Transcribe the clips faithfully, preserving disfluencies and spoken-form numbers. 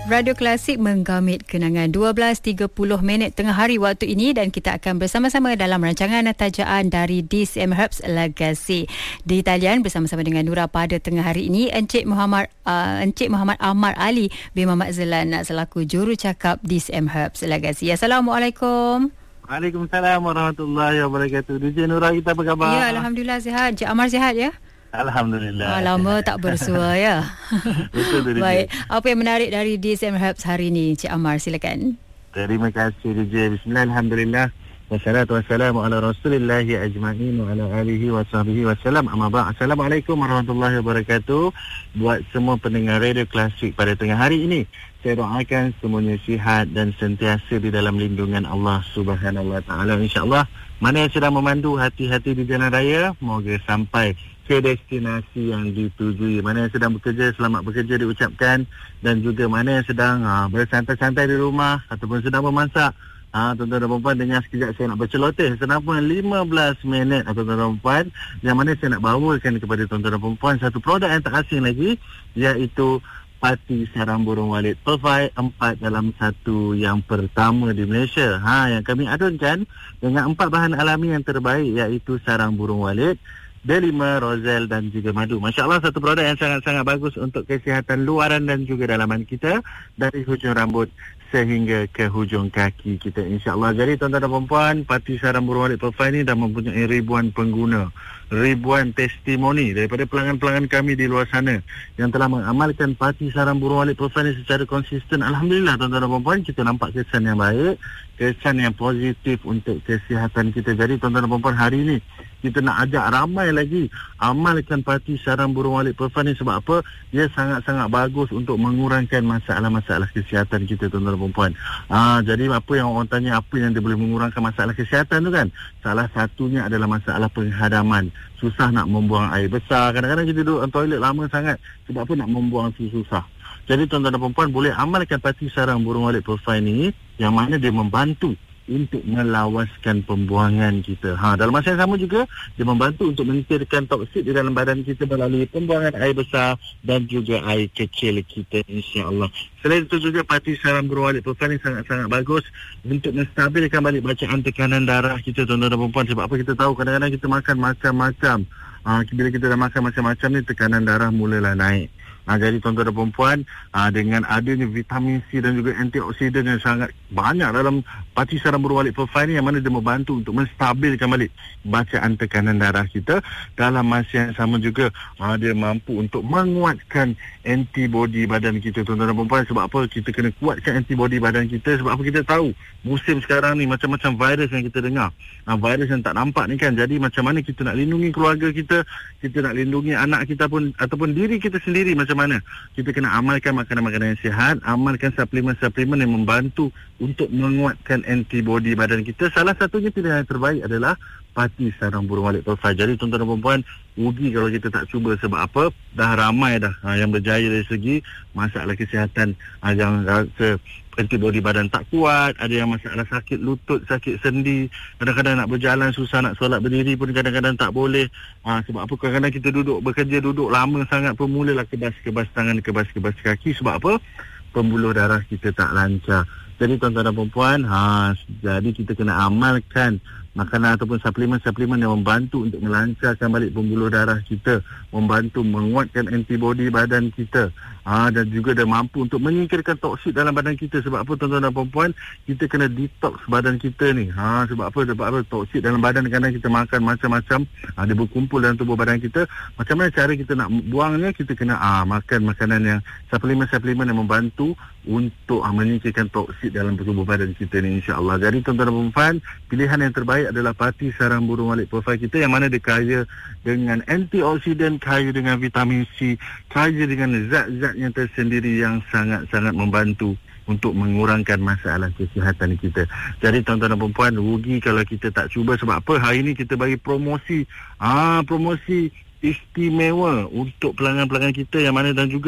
Radio Klasik menggamit kenangan dua belas tiga puluh minit tengah hari waktu ini dan kita akan bersama-sama dalam rancangan tajaan dari D C M Herbs Legacy. Di talian bersama-sama dengan Nura pada tengah hari ini Encik Muhammad uh, Encik Muhammad Ahmad Ali bin Muhammad Zelan selaku juru cakap D C M Herbs Legacy. Assalamualaikum. Waalaikumsalam warahmatullahi wabarakatuh. D J Nura, kita apa khabar? Ya, alhamdulillah sihat. Encik Amar sihat ya? Alhamdulillah. Ah, lama tak bersua ya. Betul tu. Baik, apa yang menarik dari D C M Herbs hari ini, Cik Amar, silakan. Terima kasih D J. Bismillah, alhamdulillah. Wassalatu wassalamu ala rasulillahi ajma'in wa ala alihi wa sahbihi wassalam. Amma ba'. Assalamualaikum warahmatullahi wabarakatuh. Buat semua pendengar Radio Klasik pada tengah hari ini, saya doakan semuanya sihat dan sentiasa di dalam lindungan Allah Subhanahu wa taala, insya-Allah. Mana yang sedang memandu hati-hati di jalan raya, moga sampai ke destinasi yang ditujui. Mana yang sedang bekerja, selamat bekerja diucapkan. Dan juga mana yang sedang ha, bersantai-santai di rumah ataupun sedang memasak, ha, tuan-tuan dan perempuan, dengar sekejap saya nak berceloteh selama lima belas minit, tuan-tuan dan perempuan. Yang mana saya nak bawakan kepada tuan-tuan dan perempuan satu produk yang tak asing lagi, iaitu Pati Sarang Burung Walit Perfai empat dalam satu yang pertama di Malaysia. Ha, yang kami adunkan dengan empat bahan alami yang terbaik, iaitu sarang burung walit, delima, rozel dan juga madu. Masya Allah, satu produk yang sangat-sangat bagus untuk kesihatan luaran dan juga dalaman kita, dari hujung rambut sehingga ke hujung kaki kita, insya-Allah. Jadi tuan-tuan dan puan-puan, Pati Sarang Burung Walit Perfai ini dah mempunyai ribuan pengguna, ribuan testimoni daripada pelanggan-pelanggan kami di luar sana yang telah mengamalkan Pati Sarang Burung Walit Perfai ini secara konsisten. Alhamdulillah tuan-tuan dan puan-puan, kita nampak kesan yang baik, kesan yang positif untuk kesihatan kita. Jadi tuan-tuan dan puan-puan, hari ini kita nak ajak ramai lagi amalkan Pati Sarang Burung Walit Perfai ni. Sebab apa? Dia sangat-sangat bagus untuk mengurangkan masalah-masalah kesihatan kita, tuan-tuan dan puan-puan. Ah, jadi apa yang orang tanya, apa yang dia boleh mengurangkan masalah kesihatan tu kan? Salah satunya adalah masalah penghadaman. Susah nak membuang air besar. Kadang-kadang kita duduk dalam toilet lama sangat. Sebab apa? Nak membuang tu susah. Jadi tuan-tuan dan puan-puan, boleh amalkan Pati Sarang Burung Walit Perfai ni, yang mana dia membantu untuk melawaskan pembuangan kita. Ha, dalam masa yang sama juga, dia membantu untuk menyingkirkan toksik di dalam badan kita melalui pembuangan air besar dan juga air kecil kita, insya-Allah. Selain itu juga, Pati Sarang Burung Walit Perfai ni sangat-sangat bagus untuk menstabilkan balik bacaan tekanan darah kita, tuan-tuan dan puan-puan. Sebab apa? Kita tahu kadang-kadang kita makan macam-macam. Ha, bila kita dah makan macam-macam ni, tekanan darah mulalah naik. Ha, jadi tuan-tuan dan perempuan, ha, dengan adanya vitamin C dan juga antioksidan yang sangat banyak dalam Pati Sarang Burung Walit Perfai ni, yang mana dia membantu untuk menstabilkan balik bacaan tekanan darah kita. Dalam masa yang sama juga, ha, dia mampu untuk menguatkan antibody badan kita, tuan-tuan dan perempuan. Sebab apa? Kita kena kuatkan antibody badan kita. Sebab apa? Kita tahu musim sekarang ni macam-macam virus yang kita dengar, ha, virus yang tak nampak ni kan. Jadi macam mana kita nak lindungi keluarga kita, kita nak lindungi anak kita pun, ataupun diri kita sendiri, macam mana kita kena amalkan makanan-makanan yang sihat, amalkan suplemen-suplemen yang membantu untuk menguatkan antibody badan kita. Salah satunya pilihan yang terbaik adalah Pati Sarang Burung Walit Perfai. Jadi tuan-tuan dan puan-puan, rugi kalau kita tak cuba. Sebab apa? Dah ramai dah ha, yang berjaya dari segi masalah kesihatan, ha, yang rasa antibody badan tak kuat, ada yang masalah sakit lutut, sakit sendi, kadang-kadang nak berjalan susah, nak solat berdiri pun kadang-kadang tak boleh. Ha, sebab apa? Kadang-kadang kita duduk bekerja, duduk lama sangat pun mulalah kebas-kebas tangan, kebas-kebas kaki. Sebab apa? Pembuluh darah kita tak lancar. Jadi tuan-tuan dan perempuan, ha, jadi kita kena amalkan makanan ataupun suplemen-suplemen yang membantu untuk melancarkan balik pembuluh darah kita, membantu menguatkan antibody badan kita, ha, dan juga dia mampu untuk menyingkirkan toksik dalam badan kita. Sebab apa tuan-tuan dan perempuan? Kita kena detox badan kita ni. Ha, sebab apa? Sebab apa? Toksik dalam badan, kadang kita makan macam-macam, ha, dia berkumpul dalam tubuh badan kita. Macam mana cara kita nak buangnya? Kita kena ha, makan makanan yang suplemen-suplemen yang membantu untuk ha, menyingkirkan toksik dalam tubuh badan kita ni, insya-Allah. Jadi tuan-tuan dan perempuan, pilihan yang terbaik adalah Pati Sarang Burung Walit Perfai kita, yang mana dia kaya dengan antioksidan, kaya dengan vitamin C, kaya dengan zat-zat yang tersendiri yang sangat-sangat membantu untuk mengurangkan masalah kesihatan kita. Jadi tuan-tuan dan perempuan, rugi kalau kita tak cuba. Sebab apa? Hari ini kita bagi promosi, ah promosi istimewa untuk pelanggan-pelanggan kita, yang mana dan juga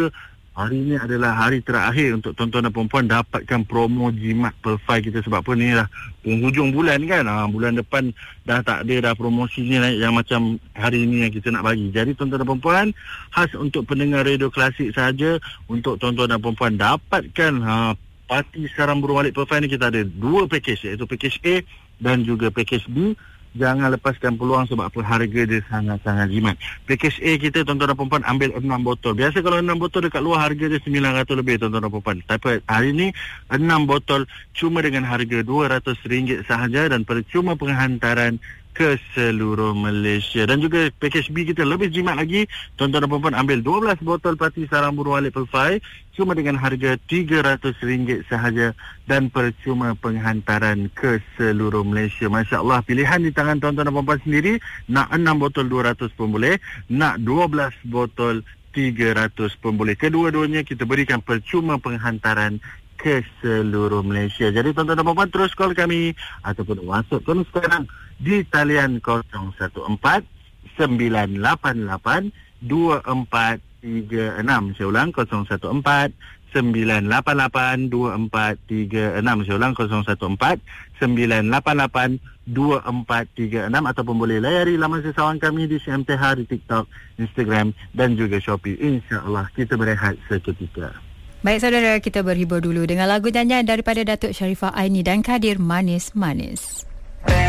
hari ini adalah hari terakhir untuk tuan-tuan dan puan-puan dapatkan promo jimat Perfai kita. Sebab apa, ni dah penghujung bulan kan. Ha, bulan depan dah tak ada dah promosi ni yang macam hari ini yang kita nak bagi. Jadi tuan-tuan dan puan-puan, khas untuk pendengar radio klasik saja, untuk tuan-tuan dan puan-puan dapatkan ha, parti sarang burung walit Perfai ni, kita ada dua package, iaitu package A dan juga package B. Jangan lepaskan peluang sebab apa, harga dia sangat-sangat jimat. Package A kita, tuan-tuan dan puan-puan, ambil enam botol. Biasa kalau enam botol dekat luar harga dia sembilan ratus lebih, tuan-tuan dan puan-puan. Tapi hari ni enam botol cuma dengan harga dua ratus ringgit sahaja dan percuma penghantaran ke seluruh Malaysia. Dan juga package B kita lebih jimat lagi, tuan-tuan dan puan-puan, ambil dua belas botol parti sarang burung walit Perfai cuma dengan harga tiga ratus ringgit sahaja dan percuma penghantaran ke seluruh Malaysia. Masya Allah, pilihan di tangan tuan-tuan dan puan-puan sendiri. Nak enam botol dua ratus pun boleh, nak dua belas botol tiga ratus pun boleh. Kedua-duanya kita berikan percuma penghantaran ke seluruh Malaysia. Jadi tuan-tuan dan puan-puan, terus call kami ataupun WhatsApp kami sekarang di talian kosong satu empat sembilan lapan lapan dua empat tiga enam. Saya ulang, kosong satu empat sembilan lapan lapan dua empat tiga enam. Saya ulang, kosong satu empat sembilan lapan lapan dua empat tiga enam. Ataupun boleh layari laman sesawan kami di C M T H, di TikTok, Instagram dan juga Shopee. InsyaAllah kita berehat seketika. Baik saudara, kita berhibur dulu dengan lagu nyanyian daripada Datuk Sharifah Aini dan Kadir, Manis Manis.